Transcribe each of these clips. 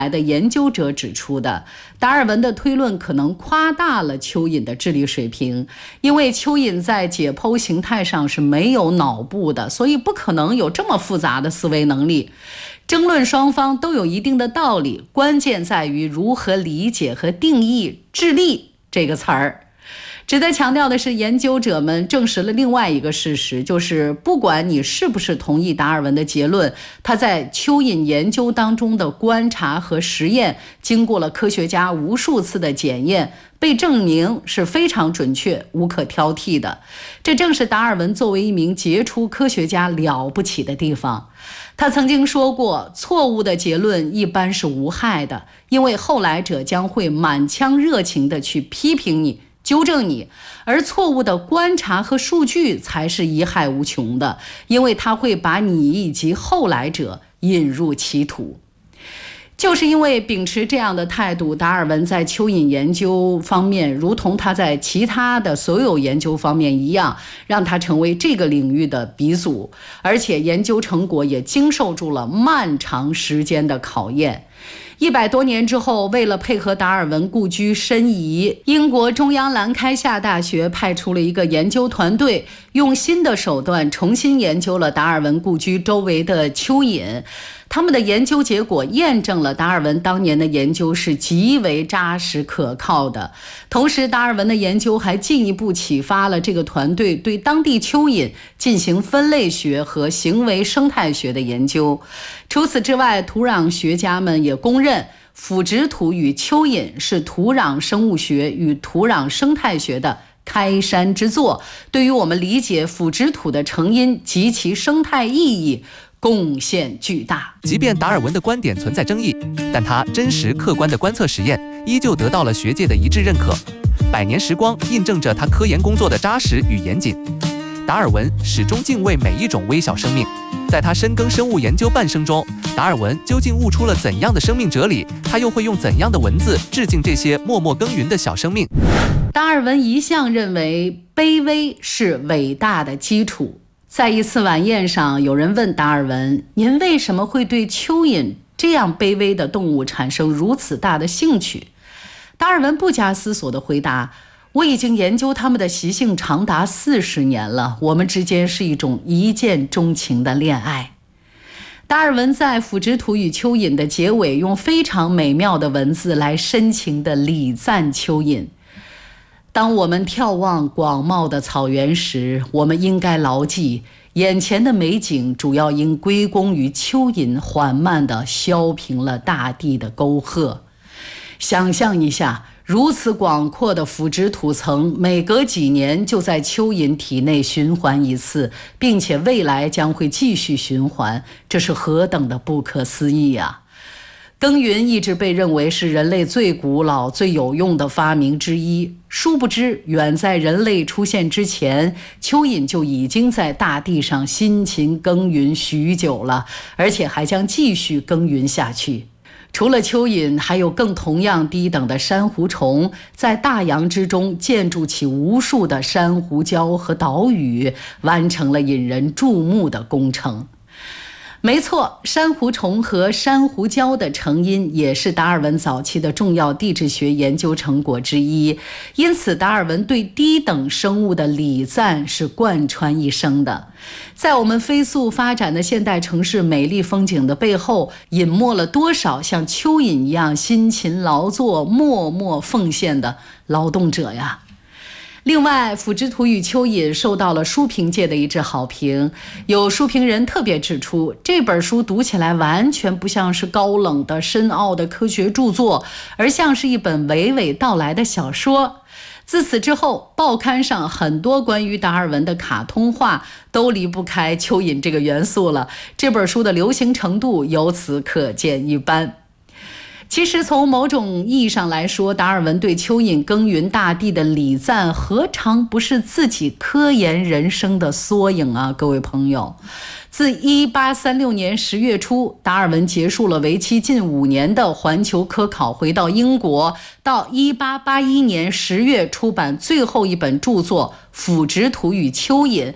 的研究者指出的，达尔文的推论可能夸大了蚯蚓的智力水平，因为蚯蚓在解剖形态上是没有脑部的，所以不可能有这么复杂的思维能力。争论双方都有一定的道理，关键在于如何理解和定义智力这个词儿。值得强调的是，研究者们证实了另外一个事实，就是不管你是不是同意达尔文的结论，他在蚯蚓研究当中的观察和实验，经过了科学家无数次的检验，被证明是非常准确、无可挑剔的。这正是达尔文作为一名杰出科学家了不起的地方。他曾经说过，错误的结论一般是无害的，因为后来者将会满腔热情地去批评你、纠正你，而错误的观察和数据才是贻害无穷的，因为它会把你以及后来者引入歧途。就是因为秉持这样的态度，达尔文在蚯蚓研究方面，如同他在其他的所有研究方面一样，让他成为这个领域的鼻祖，而且研究成果也经受住了漫长时间的考验。100多年之后，为了配合达尔文故居申遗，英国中央兰开夏大学派出了一个研究团队，用新的手段重新研究了达尔文故居周围的蚯蚓。他们的研究结果验证了达尔文当年的研究是极为扎实可靠的。同时，达尔文的研究还进一步启发了这个团队对当地蚯蚓进行分类学和行为生态学的研究。除此之外，土壤学家们也公认腐殖土与蚯蚓是土壤生物学与土壤生态学的开山之作，对于我们理解腐殖土的成因及其生态意义贡献巨大。 即便达尔文的观点存在争议，但他真实客观的观测实验依旧得到了学界的一致认可。100年时光印证着他科研工作的扎实与严谨。达尔文始终敬畏每一种微小生命，在他深耕生物研究半生中，达尔文究竟悟出了怎样的生命哲理？他又会用怎样的文字致敬这些默默耕耘的小生命？ 达尔文一向认为卑微是伟大的基础。在一次晚宴上，有人问达尔文：“您为什么会对蚯蚓这样卑微的动物产生如此大的兴趣？”达尔文不假思索地回答：“我已经研究它们的习性长达40年了，我们之间是一种一见钟情的恋爱。”达尔文在《腐殖土与蚯蚓》的结尾用非常美妙的文字来深情地礼赞蚯蚓。当我们眺望广袤的草原时，我们应该牢记，眼前的美景主要应归功于蚯蚓缓慢地削平了大地的沟壑。想象一下，如此广阔的腐殖土层，每隔几年就在蚯蚓体内循环一次，并且未来将会继续循环，这是何等的不可思议啊！耕耘一直被认为是人类最古老、最有用的发明之一，殊不知，远在人类出现之前，蚯蚓就已经在大地上辛勤耕耘许久了，而且还将继续耕耘下去。除了蚯蚓，还有更同样低等的珊瑚虫，在大洋之中建筑起无数的珊瑚礁和岛屿，完成了引人注目的工程。没错，珊瑚虫和珊瑚礁的成因也是达尔文早期的重要地质学研究成果之一，因此达尔文对低等生物的礼赞是贯穿一生的。在我们飞速发展的现代城市美丽风景的背后，隐没了多少像蚯蚓一样辛勤劳作、默默奉献的劳动者呀！另外，《腐殖土与蚯蚓》受到了书评界的一致好评。有书评人特别指出，这本书读起来完全不像是高冷的深奥的科学著作，而像是一本娓娓道来的小说。自此之后，报刊上很多关于达尔文的卡通画都离不开蚯蚓这个元素了，这本书的流行程度由此可见一斑。其实从某种意义上来说，达尔文对蚯蚓耕耘大地的礼赞何尝不是自己科研人生的缩影啊，各位朋友。自1836年10月初，达尔文结束了为期近5年的环球科考，回到英国，到1881年10月出版最后一本著作《腐殖土与蚯蚓》。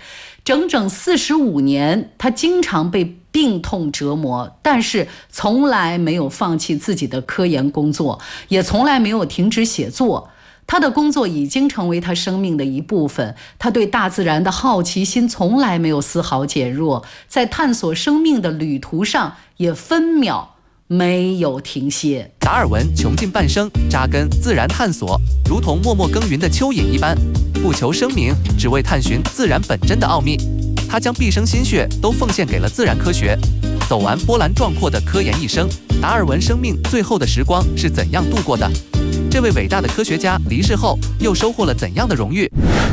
整整45年，他经常被病痛折磨，但是从来没有放弃自己的科研工作，也从来没有停止写作。他的工作已经成为他生命的一部分，他对大自然的好奇心从来没有丝毫减弱，在探索生命的旅途上也分秒没有停歇。 达尔文穷尽半生扎根自然探索，如同默默耕耘的蚯蚓一般，不求声名，只为探寻自然本真的奥秘。他将毕生心血都奉献给了自然科学，走完波澜壮阔的科研一生。达尔文生命最后的时光是怎样度过的？这位伟大的科学家离世后又收获了怎样的荣誉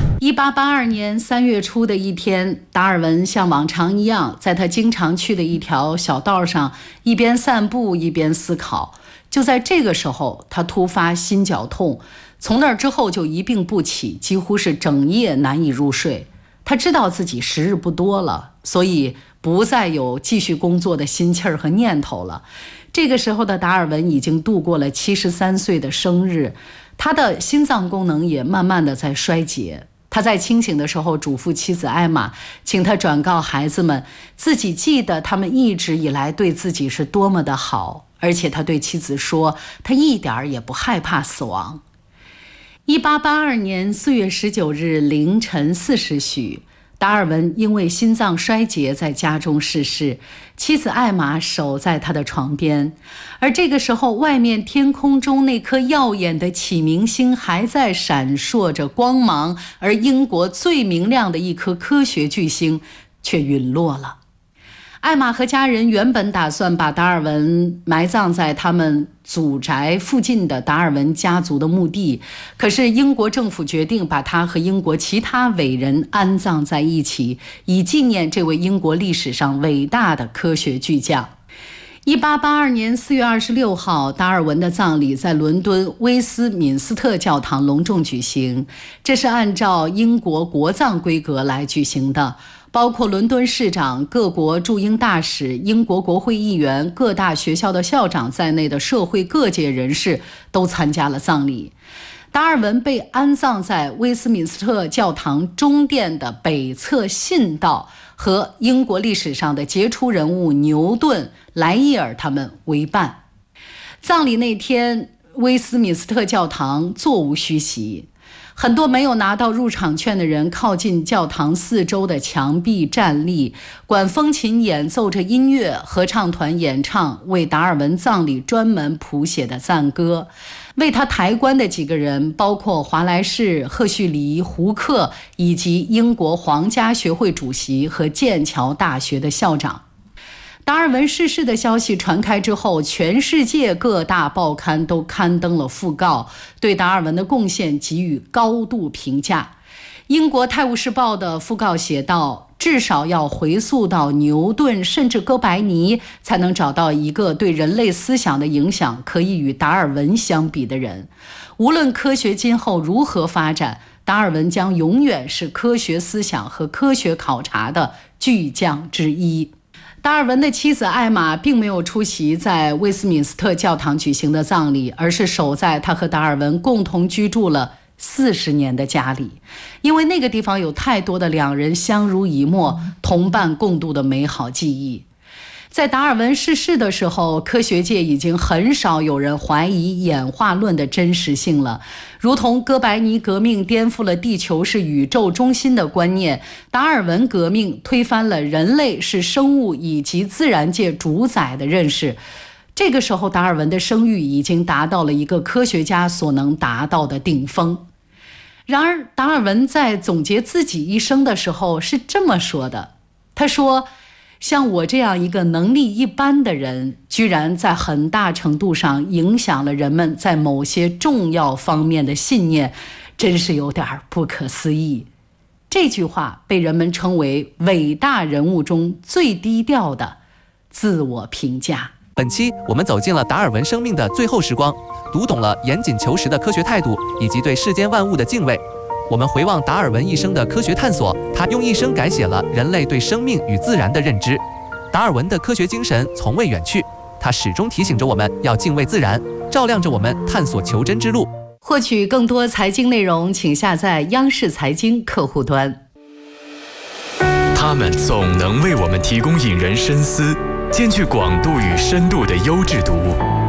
？1882年3月初的一天，达尔文像往常一样，在他经常去的一条小道上，一边散步一边思考。就在这个时候，他突发心绞痛，从那之后就一病不起，几乎是整夜难以入睡。他知道自己时日不多了，所以不再有继续工作的心气儿和念头了。这个时候的达尔文已经度过了73岁的生日，他的心脏功能也慢慢的在衰竭。他在清醒的时候嘱咐妻子艾玛，请他转告孩子们，自己记得他们一直以来对自己是多么的好，而且他对妻子说，他一点也不害怕死亡。1882年4月19日凌晨4时许，达尔文因为心脏衰竭在家中逝世，妻子艾玛守在他的床边。而这个时候，外面天空中那颗耀眼的启明星还在闪烁着光芒，而英国最明亮的一颗科学巨星却陨落了。艾玛和家人原本打算把达尔文埋葬在他们祖宅附近的达尔文家族的墓地，可是英国政府决定把他和英国其他伟人安葬在一起，以纪念这位英国历史上伟大的科学巨匠。1882年4月26号，达尔文的葬礼在伦敦威斯敏斯特教堂隆重举行，这是按照英国国葬规格来举行的。包括伦敦市长、各国驻英大使、英国国会议员、各大学校的校长在内的社会各界人士都参加了葬礼。达尔文被安葬在威斯敏斯特教堂中殿的北侧信道，和英国历史上的杰出人物牛顿、莱伊尔他们为伴。葬礼那天，威斯敏斯特教堂座无虚席。很多没有拿到入场券的人靠近教堂四周的墙壁站立，管风琴演奏着音乐，合唱团演唱为达尔文葬礼专门谱写的赞歌。为他抬棺的几个人包括华莱士、赫胥黎、胡克以及英国皇家学会主席和剑桥大学的校长。达尔文逝世的消息传开之后，全世界各大报刊都刊登了讣告，对达尔文的贡献给予高度评价。英国《泰晤士报》的讣告写道，至少要回溯到牛顿甚至哥白尼，才能找到一个对人类思想的影响可以与达尔文相比的人。无论科学今后如何发展，达尔文将永远是科学思想和科学考察的巨匠之一。达尔文的妻子艾玛并没有出席在威斯敏斯特教堂举行的葬礼，而是守在他和达尔文共同居住了40年的家里，因为那个地方有太多的两人相濡以沫、同伴共度的美好记忆。在达尔文逝世的时候，科学界已经很少有人怀疑演化论的真实性了。如同哥白尼革命颠覆了地球是宇宙中心的观念，达尔文革命推翻了人类是生物以及自然界主宰的认识。这个时候，达尔文的声誉已经达到了一个科学家所能达到的顶峰。然而，达尔文在总结自己一生的时候是这么说的，他说，像我这样一个能力一般的人，居然在很大程度上影响了人们在某些重要方面的信念，真是有点不可思议。这句话被人们称为伟大人物中最低调的自我评价。 本期我们走进了达尔文生命的最后时光，读懂了严谨求实的科学态度以及对世间万物的敬畏。我们回望达尔文一生的科学探索，他用一生改写了人类对生命与自然的认知。达尔文的科学精神从未远去，他始终提醒着我们要敬畏自然，照亮着我们探索求真之路。 获取更多财经内容，请下载央视财经客户端。 他们总能为我们提供引人深思、兼具广度与深度的优质读物。